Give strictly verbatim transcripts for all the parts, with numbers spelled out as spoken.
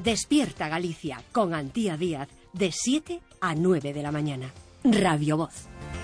Despierta Galicia con Antía Díaz de siete a nueve de la mañana. Radio Voz.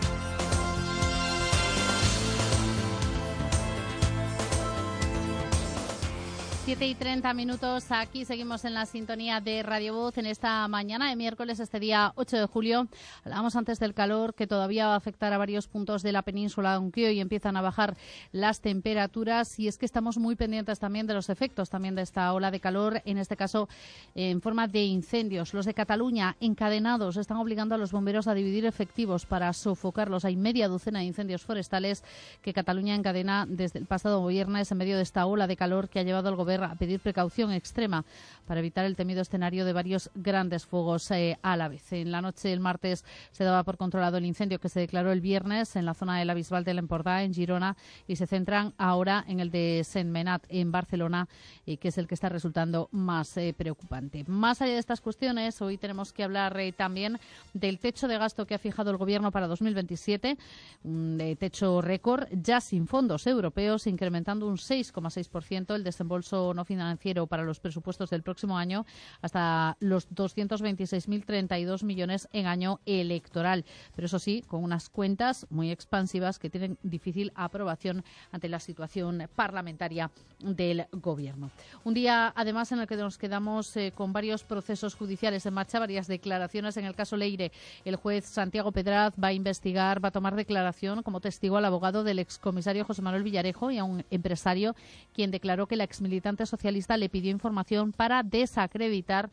siete y treinta minutos, aquí seguimos en la sintonía de Radio Voz en esta mañana de miércoles, este día ocho de julio. Hablábamos antes del calor que todavía va a afectar a varios puntos de la península, aunque hoy empiezan a bajar las temperaturas, y es que estamos muy pendientes también de los efectos también de esta ola de calor, en este caso en forma de incendios. Los de Cataluña encadenados están obligando a los bomberos a dividir efectivos para sofocarlos. Hay media docena de incendios forestales que Cataluña encadena desde el pasado viernes en medio de esta ola de calor que ha llevado al gobierno a pedir precaución extrema para evitar el temido escenario de varios grandes fuegos eh, a la vez. En la noche del martes se daba por controlado el incendio que se declaró el viernes en la zona de la Bisbal de l'Empordà, en Girona, y se centran ahora en el de Sentmenat, en Barcelona, y que es el que está resultando más eh, preocupante. Más allá de estas cuestiones, hoy tenemos que hablar eh, también del techo de gasto que ha fijado el Gobierno para dos mil veintisiete, un eh, techo récord, ya sin fondos europeos, incrementando un seis coma seis por ciento el desembolso no financiero para los presupuestos del próximo año hasta los doscientos veintiséis mil treinta y dos millones en año electoral. Pero eso sí, con unas cuentas muy expansivas que tienen difícil aprobación ante la situación parlamentaria del Gobierno. Un día, además, en el que nos quedamos eh, con varios procesos judiciales en marcha, varias declaraciones. En el caso Leire, el juez Santiago Pedraz va a investigar, va a tomar declaración como testigo al abogado del excomisario José Manuel Villarejo y a un empresario quien declaró que la exmilitante socialista le pidió información para desacreditar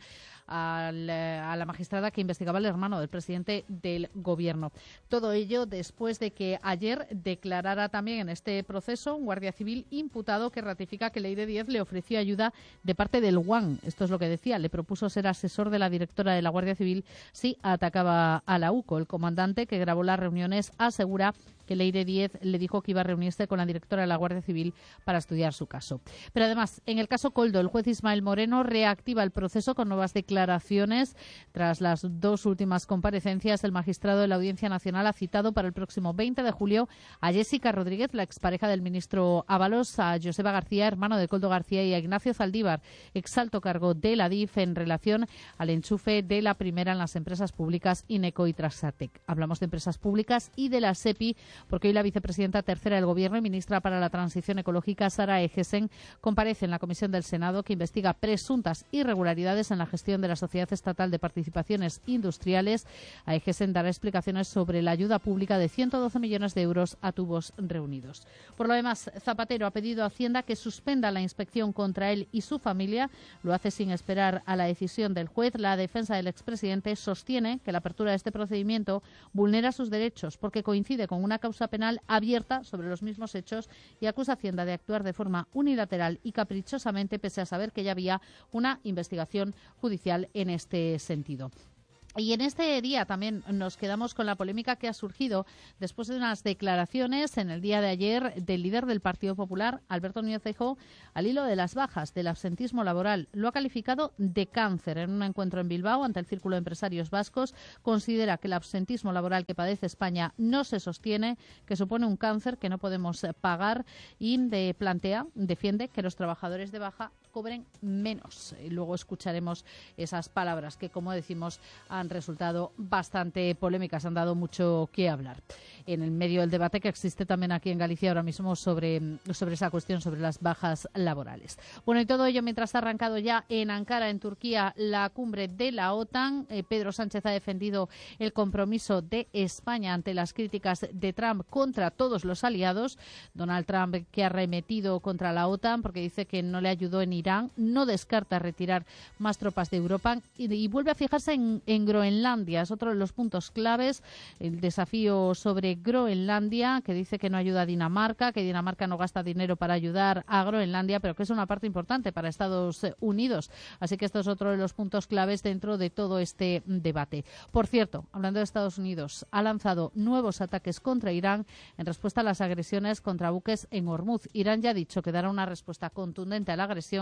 al, a la magistrada que investigaba al hermano del presidente del Gobierno. Todo ello después de que ayer declarara también en este proceso un guardia civil imputado que ratifica que Leire Díez le ofreció ayuda de parte del U A N. Esto es lo que decía. Le propuso ser asesor de la directora de la Guardia Civil si atacaba a la U C O. El comandante que grabó las reuniones asegura que Leire Díez le dijo que iba a reunirse con la directora de la Guardia Civil para estudiar su caso. Pero además, en el caso Coldo, el juez Ismael Moreno reactiva el proceso con nuevas declaraciones. Tras las dos últimas comparecencias, el magistrado de la Audiencia Nacional ha citado para el próximo veinte de julio a Jessica Rodríguez, la expareja del ministro Ábalos, a Joseba García, hermano de Coldo García, y a Ignacio Zaldívar, exalto cargo de la D I F, en relación al enchufe de la primera en las empresas públicas Ineco y Trasatec. Hablamos de empresas públicas y de la SEPI, porque hoy la vicepresidenta tercera del Gobierno y ministra para la Transición Ecológica, Sara Egesen, comparece en la Comisión del Senado que investiga presuntas irregularidades en la gestión de la Sociedad Estatal de Participaciones Industriales. A Egesen dará explicaciones sobre la ayuda pública de ciento doce millones de euros a tubos reunidos. Por lo demás, Zapatero ha pedido a Hacienda que suspenda la inspección contra él y su familia. Lo hace sin esperar a la decisión del juez. La defensa del expresidente sostiene que la apertura de este procedimiento vulnera sus derechos porque coincide con una causa penal abierta sobre los mismos hechos y acusa a Hacienda de actuar de forma unilateral y caprichosamente, pese a saber que ya había una investigación judicial en este sentido. Y en este día también nos quedamos con la polémica que ha surgido después de unas declaraciones en el día de ayer del líder del Partido Popular, Alberto Núñez Feijóo, al hilo de las bajas del absentismo laboral. Lo ha calificado de cáncer. En un encuentro en Bilbao ante el Círculo de Empresarios Vascos, considera que el absentismo laboral que padece España no se sostiene, que supone un cáncer que no podemos pagar, y de plantea, defiende que los trabajadores de baja cobren menos. Y luego escucharemos esas palabras que, como decimos, han resultado bastante polémicas, han dado mucho que hablar en el medio del debate que existe también aquí en Galicia ahora mismo sobre, sobre esa cuestión, sobre las bajas laborales. Bueno, y todo ello mientras ha arrancado ya en Ankara, en Turquía, la cumbre de la OTAN. Eh, Pedro Sánchez ha defendido el compromiso de España ante las críticas de Trump contra todos los aliados. Donald Trump, que ha arremetido contra la OTAN porque dice que no le ayudó en Irán, no descarta retirar más tropas de Europa y, y vuelve a fijarse en, en Groenlandia. Es otro de los puntos claves, el desafío sobre Groenlandia, que dice que no ayuda a Dinamarca, que Dinamarca no gasta dinero para ayudar a Groenlandia, pero que es una parte importante para Estados Unidos. Así que esto es otro de los puntos claves dentro de todo este debate. Por cierto, hablando de Estados Unidos, ha lanzado nuevos ataques contra Irán en respuesta a las agresiones contra buques en Hormuz. Irán ya ha dicho que dará una respuesta contundente a la agresión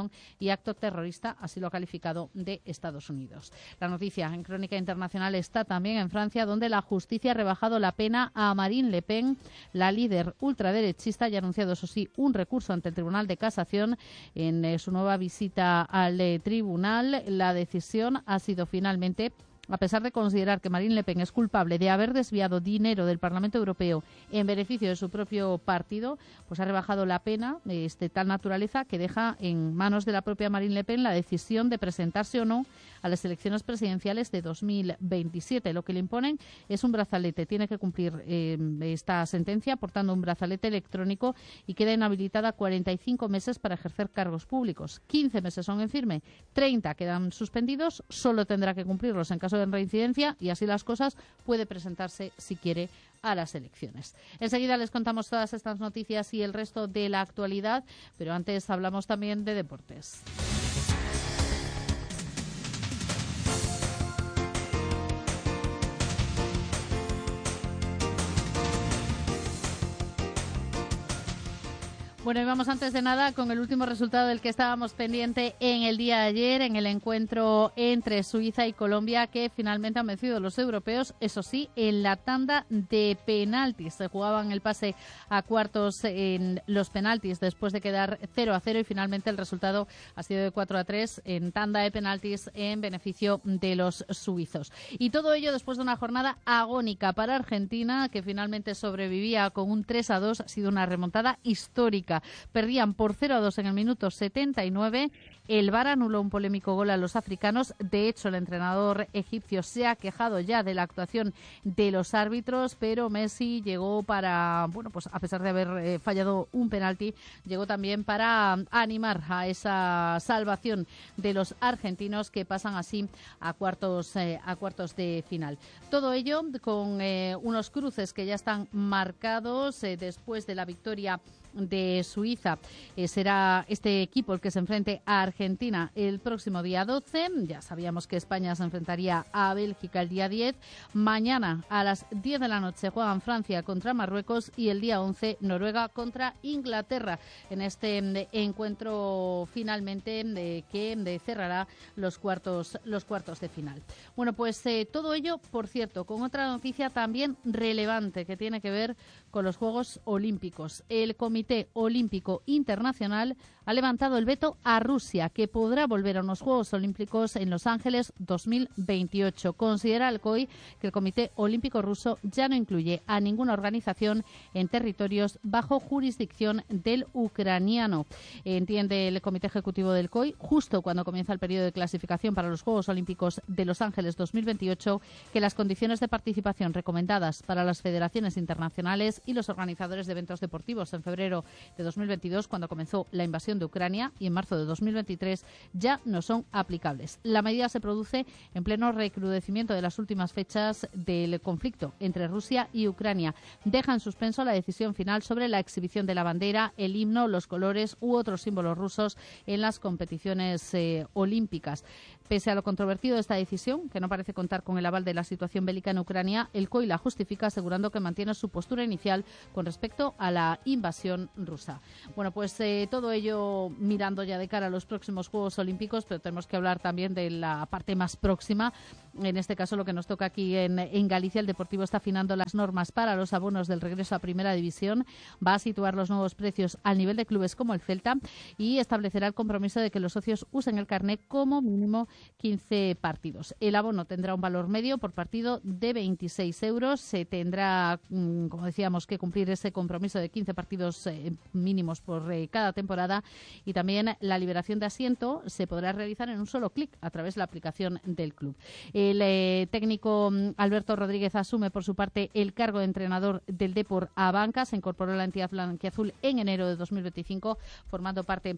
conspiración y acto terrorista, así lo ha calificado de Estados Unidos. La noticia en Crónica Internacional está también en Francia, donde la justicia ha rebajado la pena a Marine Le Pen, la líder ultraderechista, y ha anunciado, eso sí, un recurso ante el Tribunal de Casación en eh, su nueva visita al eh, tribunal. La decisión ha sido finalmente, a pesar de considerar que Marine Le Pen es culpable de haber desviado dinero del Parlamento Europeo en beneficio de su propio partido, pues ha rebajado la pena de tal naturaleza que deja en manos de la propia Marine Le Pen la decisión de presentarse o no a las elecciones presidenciales de dos mil veintisiete. Lo que le imponen es un brazalete. Tiene que cumplir eh, esta sentencia portando un brazalete electrónico y queda inhabilitada cuarenta y cinco meses para ejercer cargos públicos. quince meses son en firme, treinta quedan suspendidos, solo tendrá que cumplirlos en caso de reincidencia y así las cosas puede presentarse si quiere a las elecciones. Enseguida les contamos todas estas noticias y el resto de la actualidad, pero antes hablamos también de deportes. Bueno, y vamos antes de nada con el último resultado del que estábamos pendiente en el día de ayer, en el encuentro entre Suiza y Colombia, que finalmente han vencido a los europeos, eso sí, en la tanda de penaltis. Se jugaban el pase a cuartos en los penaltis después de quedar cero a cero y finalmente el resultado ha sido de cuatro a tres en tanda de penaltis en beneficio de los suizos. Y todo ello después de una jornada agónica para Argentina, que finalmente sobrevivía con un tres a dos. Ha sido una remontada histórica. Perdían por cero a dos en el minuto setenta y nueve. El V A R anuló un polémico gol a los africanos. De hecho, el entrenador egipcio se ha quejado ya de la actuación de los árbitros, pero Messi llegó para, bueno, pues a pesar de haber eh, fallado un penalti, llegó también para animar a esa salvación de los argentinos, que pasan así a cuartos, eh, a cuartos de final. Todo ello con eh, unos cruces que ya están marcados eh, después de la victoria de Suiza. Eh, será este equipo el que se enfrente a Argentina el próximo día doce. Ya sabíamos que España se enfrentaría a Bélgica el día diez. Mañana a las diez de la noche juegan Francia contra Marruecos y el día once Noruega contra Inglaterra en este eh, encuentro finalmente eh, que eh, cerrará los cuartos, los cuartos de final. Bueno, pues eh, todo ello, por cierto, con otra noticia también relevante que tiene que ver con los Juegos Olímpicos. El Comité Olímpico Internacional ha levantado el veto a Rusia, que podrá volver a unos Juegos Olímpicos en Los Ángeles dos mil veintiocho. Considera el C O I que el Comité Olímpico Ruso ya no incluye a ninguna organización en territorios bajo jurisdicción del ucraniano. Entiende el Comité Ejecutivo del C O I, justo cuando comienza el periodo de clasificación para los Juegos Olímpicos de Los Ángeles dos mil veintiocho, que las condiciones de participación recomendadas para las federaciones internacionales y los organizadores de eventos deportivos en febrero de dos mil veintidós, cuando comenzó la invasión de Ucrania, y en marzo de dos mil veintitrés ya no son aplicables. La medida se produce en pleno recrudecimiento de las últimas fechas del conflicto entre Rusia y Ucrania. Deja en suspenso la decisión final sobre la exhibición de la bandera, el himno, los colores u otros símbolos rusos en las competiciones eh, olímpicas. Pese a lo controvertido de esta decisión, que no parece contar con el aval de la situación bélica en Ucrania, el C O I la justifica asegurando que mantiene su postura inicial con respecto a la invasión rusa. Bueno, pues eh, todo ello mirando ya de cara a los próximos Juegos Olímpicos, pero tenemos que hablar también de la parte más próxima. En este caso, lo que nos toca aquí en, en Galicia, el Deportivo está afinando las normas para los abonos del regreso a Primera División. Va a situar los nuevos precios al nivel de clubes como el Celta y establecerá el compromiso de que los socios usen el carnet como mínimo quince partidos. El abono tendrá un valor medio por partido de veintiséis euros. Se tendrá, como decíamos, que cumplir ese compromiso de quince partidos eh, mínimos por eh, cada temporada, y también la liberación de asiento se podrá realizar en un solo clic a través de la aplicación del club. El eh, técnico Alberto Rodríguez asume por su parte el cargo de entrenador del Depor Abanca. Se incorporó a la entidad blanquiazul en enero de dos mil veinticinco, formando parte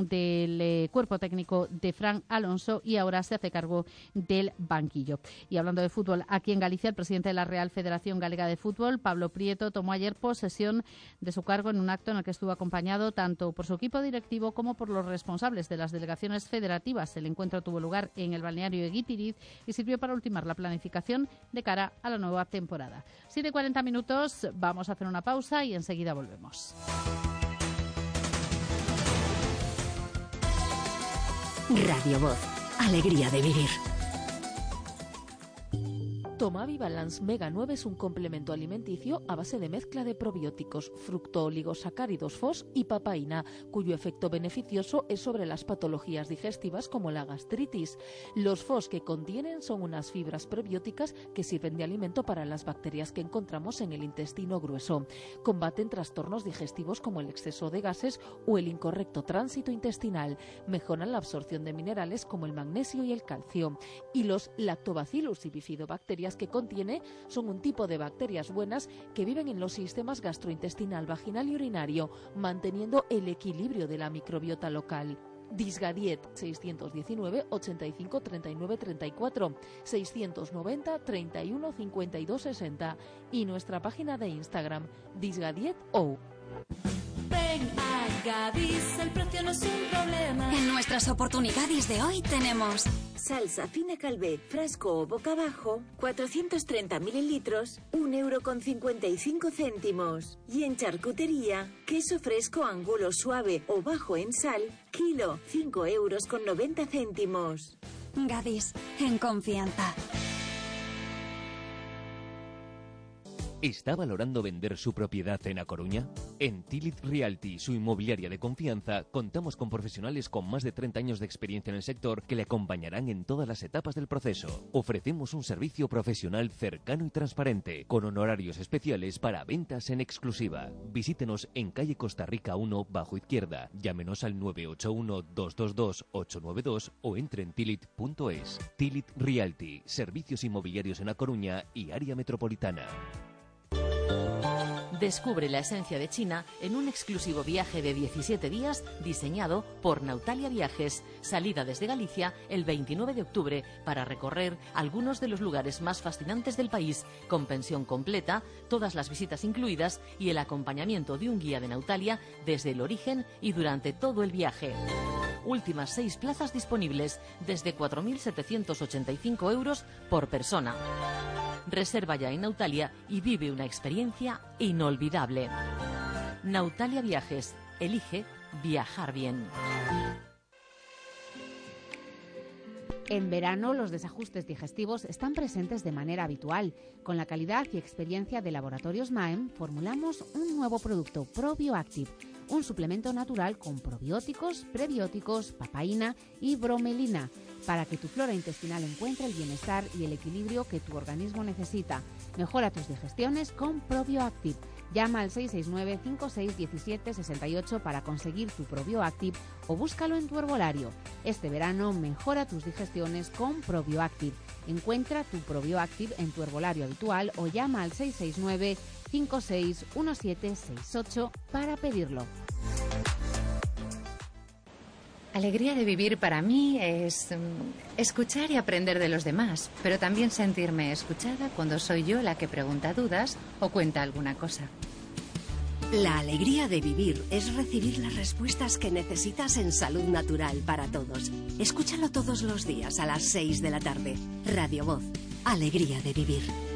del eh, cuerpo técnico de Fran Alonso, y ahora se hace cargo del banquillo. Y hablando de fútbol, aquí en Galicia, el presidente de la Real Federación Galega de Fútbol, Pablo Prieto, tomó ayer posesión de su cargo en un acto en el que estuvo acompañado tanto por su equipo directivo como por los responsables de las delegaciones federativas. El encuentro tuvo lugar en el balneario de Guitiriz y sirvió para ultimar la planificación de cara a la nueva temporada. siete y cuarenta minutos, vamos a hacer una pausa y enseguida volvemos. Radio Voz. Alegría de vivir. Tomavi Balance Mega nueve es un complemento alimenticio a base de mezcla de probióticos, fructooligosacáridos F O S y papaína, cuyo efecto beneficioso es sobre las patologías digestivas como la gastritis. Los F O S que contienen son unas fibras prebióticas que sirven de alimento para las bacterias que encontramos en el intestino grueso. Combaten trastornos digestivos como el exceso de gases o el incorrecto tránsito intestinal. Mejoran la absorción de minerales como el magnesio y el calcio. Y los lactobacillus y bifidobacterias que contiene son un tipo de bacterias buenas que viven en los sistemas gastrointestinal, vaginal y urinario, manteniendo el equilibrio de la microbiota local. Disgadiet seiscientos diecinueve, ochenta y cinco, treinta y nueve, treinta y cuatro, seiscientos noventa, treinta y uno, cincuenta y dos, sesenta y nuestra página de Instagram, DisgadietO. Ven a Gadis, el precio no es un problema. En nuestras oportunidades de hoy tenemos salsa fina Calvé, frasco o boca abajo, cuatrocientos treinta mililitros, un euro con cincuenta y cinco céntimos. Y en charcutería, queso fresco angulo suave o bajo en sal, kilo, cinco euros con noventa céntimos. Gadis, en confianza. ¿Está valorando vender su propiedad en A Coruña? En Tilit Realty, su inmobiliaria de confianza, contamos con profesionales con más de treinta años de experiencia en el sector que le acompañarán en todas las etapas del proceso. Ofrecemos un servicio profesional cercano y transparente, con honorarios especiales para ventas en exclusiva. Visítenos en calle Costa Rica uno, bajo izquierda. Llámenos al nueve ocho uno, dos dos dos, ocho nueve dos o entre en tilit punto es. Tilit Realty, servicios inmobiliarios en A Coruña y área metropolitana. Descubre la esencia de China en un exclusivo viaje de diecisiete días diseñado por Nautalia Viajes. Salida desde Galicia el veintinueve de octubre para recorrer algunos de los lugares más fascinantes del país, con pensión completa, todas las visitas incluidas y el acompañamiento de un guía de Nautalia desde el origen y durante todo el viaje. Últimas seis plazas disponibles desde cuatro mil setecientos ochenta y cinco euros por persona. Reserva ya en Nautalia y vive una experiencia inolvidable. Nautalia Viajes. Elige viajar bien. En verano, los desajustes digestivos están presentes de manera habitual. Con la calidad y experiencia de Laboratorios Maem, formulamos un nuevo producto, ProBioActive, un suplemento natural con probióticos, prebióticos, papaína y bromelina, para que tu flora intestinal encuentre el bienestar y el equilibrio que tu organismo necesita. Mejora tus digestiones con ProBioActive. Llama al seis seis nueve, cinco seis uno siete, seis ocho para conseguir tu ProBioActive o búscalo en tu herbolario. Este verano mejora tus digestiones con ProBioActive. Encuentra tu ProBioActive en tu herbolario habitual o llama al seis seis nueve, cinco seis uno siete, seis ocho para pedirlo. Alegría de vivir para mí es um, escuchar y aprender de los demás, pero también sentirme escuchada cuando soy yo la que pregunta dudas o cuenta alguna cosa. La alegría de vivir es recibir las respuestas que necesitas en Salud Natural para Todos. Escúchalo todos los días a las seis de la tarde. Radio Voz. Alegría de vivir.